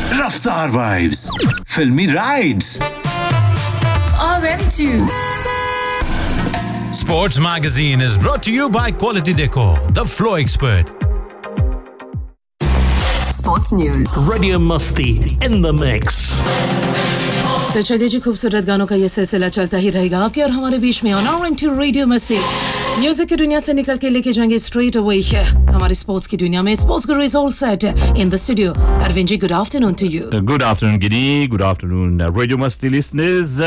रफ्तार वाइब्स, फिल्मी rides, RM2. Sports Magazine is brought to you by Quality Decor, the Flow Expert. Sports News. Radio Musti in the mix. तो चलिए जी, खूबसूरत गानों का ये सिलसिला चलता ही रहेगा आपके और हमारे बीच में ऑन RM2 रेडियो मस्ती। म्यूजिक की दुनिया से निकल के लेके जाएंगे स्ट्रेट अवे हमारे स्पोर्ट्स की दुनिया में। Sports Guru is all set in the studio. Arvind ji, good afternoon to you. Good afternoon Giri, good afternoon radio मस्ती लिसनर्स।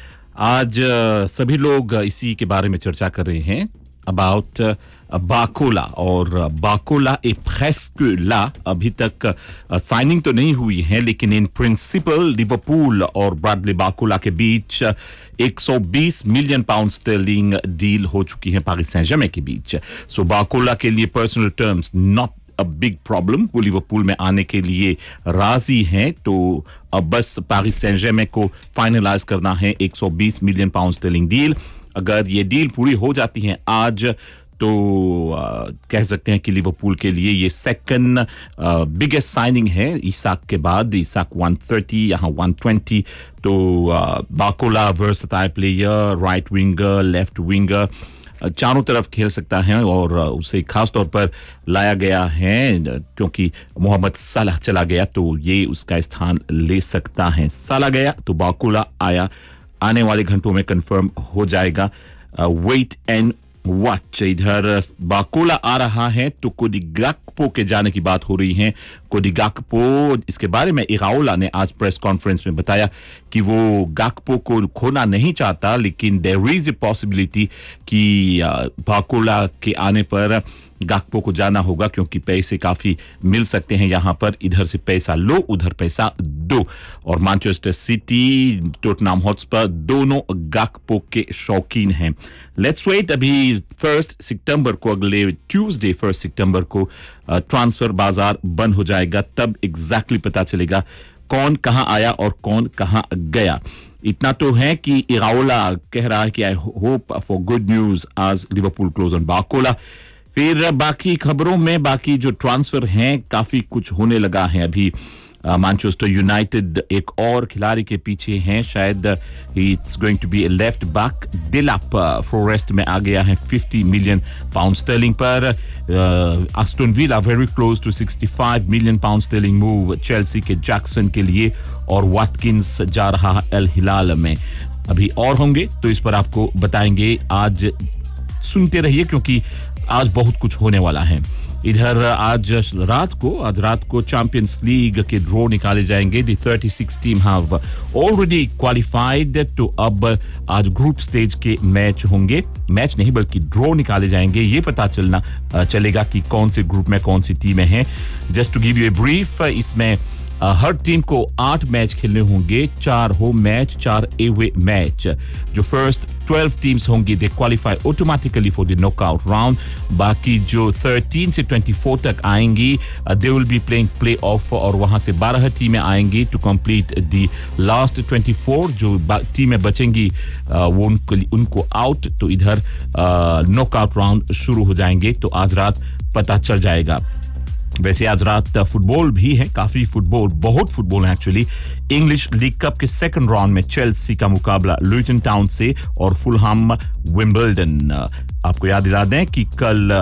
आज सभी लोग इसी के बारे में चर्चा कर रहे हैं अबाउट बाकोला, और बाकोला ए प्रेस्क ला। अभी तक साइनिंग तो नहीं हुई है, लेकिन इन प्रिंसिपल लिवरपूल और ब्रैडली बाकोला के बीच 120 मिलियन पाउंड स्टर्लिंग डील हो चुकी है पेरिस सेंट जर्मेन के बीच। सो बाकोला के लिए personal terms not a big problem, वो लिवरपूल में आने के लिए राजी हैं। तो अब बस पेरिस सेंट जर्मेन को फाइनलाइज करना है 120 मिलियन पाउंड स्टर्लिंग डील। अगर ये डील पूरी हो जाती है आज, तो कह सकते हैं कि लिवरपूल के लिए ये सेकंड बिगेस्ट साइनिंग है इसाक के बाद। इसाक 130, यहाँ 120। तो बाकोला versatile player, right winger, left winger, चारों तरफ खेल सकता है, और उसे खास तौर पर लाया गया है क्योंकि मोहम्मद सलाह चला गया, तो ये उसका स्थान ले सकता है। सलाह गया तो बाकोला आया, आने वाले घंटों में कंफर्म हो जाएगा। Wait and watch. इधर बाकोला आ रहा है तो कोडी गाकपो के जाने की बात हो रही है। कोडी गाकपो, इसके बारे में इराओला ने आज प्रेस कॉन्फ्रेंस में बताया कि वो गाकपो को खोना नहीं चाहता, लेकिन देयर इज ए पॉसिबिलिटी कि बाकोला के आने पर गाकपो को जाना होगा, क्योंकि पैसे काफी मिल सकते हैं यहाँ पर। इधर से पैसा लो, उधर पैसा दो। और मैनचेस्टर सिटी, टोटनहम हॉटस्पर दोनों गाकपो के शौकीन हैं। Let's wait. अभी 1 सितंबर को, अगले ट्यूसडे 1 सितंबर को ट्रांसफर बाजार बंद हो जाएगा, तब एग्जैक्टली पता चलेगा कौन कहां आया और कौन कहां गया। इतना तो है कि इराओला कह रहा है कि I hope for good news आज लिवरपूल क्लोज ऑन बाकोला। फिर बाकी खबरों में, बाकी जो ट्रांसफर हैं, काफी कुछ होने लगा है अभी। मैनचेस्टर यूनाइटेड एक और खिलाड़ी के पीछे हैं, शायद it's going to be A left back. डिलाप forest में आ गया है 50 मिलियन पाउंड स्टर्लिंग पर। Aston villa very close to 65 million pound sterling move Chelsea के जैक्सन के लिए, और वाटकिंस जा रहा है अल हिलाल में। अभी और होंगे तो इस पर आपको बताएंगे। आज सुनते रहिए, क्योंकि आज बहुत कुछ होने वाला है। इधर आज रात को चैंपियंस लीग के ड्रॉ निकाले जाएंगे। The 36 team have already qualified, तो अब आज ग्रुप स्टेज के मैच होंगे। मैच नहीं बल्कि ड्रॉ निकाले जाएंगे, ये पता चलेगा कि कौन से ग्रुप में कौन सी टीमें हैं। Just to give U a brief, इसमें हर टीम को 8 मैच खेलने होंगे, 4 होम मैच, 4 एवे मैच। जो फर्स्ट 12 टीम्स होंगी they qualify automatically for the knockout round. बाकी जो 13 से 24 तक आएंगी, they will be playing play of, और वहां से 12 टीमें आएंगी टू कंप्लीट द लास्ट 24। जो टीमें बचेंगी वो उनको आउट। तो इधर नॉकआउट राउंड शुरू हो जाएंगे, तो आज रात पता चल जाएगा। वैसे आज रात फुटबॉल भी है, काफी फुटबॉल, बहुत फुटबॉल है एक्चुअली। इंग्लिश लीग कप के सेकंड राउंड में चेल्सी का मुकाबला लुटन टाउन से, और फुलहम विंबलडन। आपको याद दिला दें कि कल